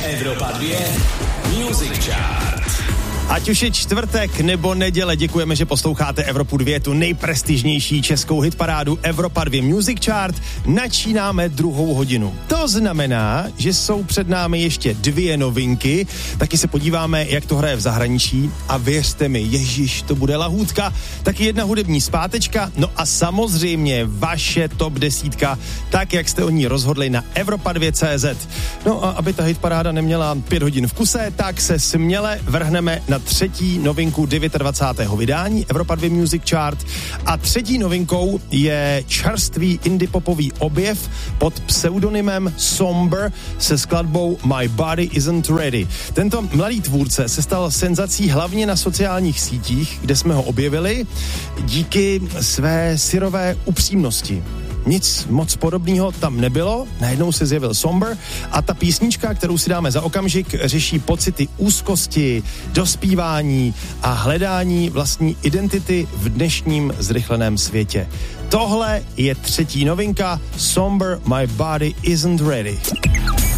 Evropa 2 Music Chart. Ať už je čtvrtek nebo neděle, děkujeme, že posloucháte Evropu 2, tu nejprestižnější českou hitparádu Evropa 2 Music Chart. Načínáme druhou hodinu. To znamená, že jsou před námi ještě 2 novinky, taky se podíváme, jak to hraje v zahraničí a věřte mi, ježiš, to bude lahůdka, taky 1 hudební zpátečka, no a samozřejmě vaše top 10, tak jak jste o ní rozhodli na Evropa2.cz. No a aby ta hitparáda neměla 5 hodin v kuse, tak se směle vrhneme na 3. novinku 29. vydání Evropa 2 Music Chart a 3. novinkou je čerstvý indie popový objev pod pseudonymem Somber se skladbou My Body Isn't Ready. Tento mladý tvůrce se stal senzací hlavně na sociálních sítích, kde jsme ho objevili díky své syrové upřímnosti. Nic moc podobného tam nebylo, najednou se zjevil Somber a ta písnička, kterou si dáme za okamžik, řeší pocity úzkosti, dospívání a hledání vlastní identity v dnešním zrychleném světě. Tohle je 3. novinka Somber, My Body Isn't Ready.